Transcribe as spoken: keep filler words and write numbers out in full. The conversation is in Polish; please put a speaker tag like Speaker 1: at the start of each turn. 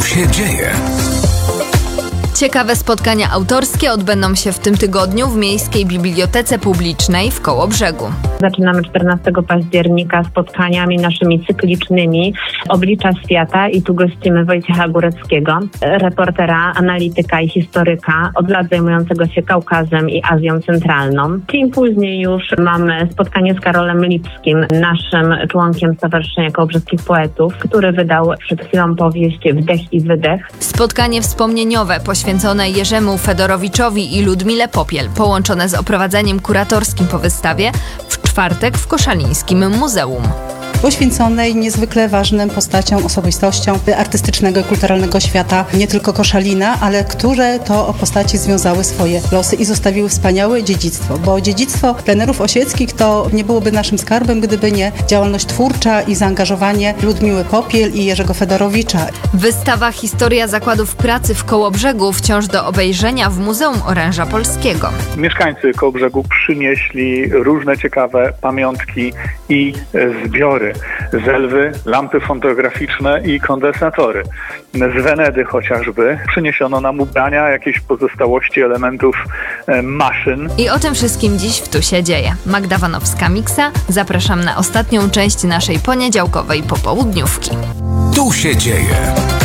Speaker 1: się dzieje?
Speaker 2: Ciekawe spotkania autorskie odbędą się w tym tygodniu w Miejskiej Bibliotece Publicznej w Kołobrzegu.
Speaker 3: Zaczynamy czternastego października spotkaniami naszymi cyklicznymi Oblicza Świata i tu gościmy Wojciecha Góreckiego, reportera, analityka i historyka, od lat zajmującego się Kaukazem i Azją Centralną. Dzień później już mamy spotkanie z Karolem Lipskim, naszym członkiem Stowarzyszenia Kołobrzeskich Poetów, który wydał przed chwilą powieść Wdech i Wydech.
Speaker 2: Spotkanie wspomnieniowe poświęcone Jerzemu Fedorowiczowi i Ludmile Popiel, połączone z oprowadzeniem kuratorskim po wystawie w czwartek w Koszalińskim Muzeum.
Speaker 4: Poświęconej niezwykle ważnym postaciom, osobistościom artystycznego i kulturalnego świata, nie tylko Koszalina, ale które to postaci związały swoje losy i zostawiły wspaniałe dziedzictwo, bo dziedzictwo plenerów osieckich to nie byłoby naszym skarbem, gdyby nie działalność twórcza i zaangażowanie Ludmiły Popiel i Jerzego Fedorowicza.
Speaker 2: Wystawa Historia Zakładów Pracy w Kołobrzegu wciąż do obejrzenia w Muzeum Oręża Polskiego.
Speaker 5: Mieszkańcy Kołobrzegu przynieśli różne ciekawe pamiątki i zbiory. Z Elwy, lampy fotograficzne i kondensatory. Z Wenedy chociażby przyniesiono nam ubrania, jakieś pozostałości elementów e, maszyn.
Speaker 2: I o tym wszystkim dziś w Tu się dzieje. Magda Wanowska-Miksa. Zapraszam na ostatnią część naszej poniedziałkowej popołudniówki.
Speaker 1: Tu się dzieje.